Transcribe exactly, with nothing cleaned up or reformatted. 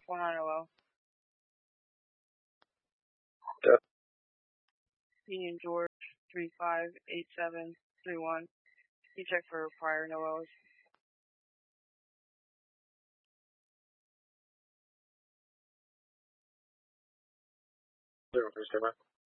four nine zero zero. Yeah. Union George three five eight seven three one. You check for prior Noels. Zero three seven.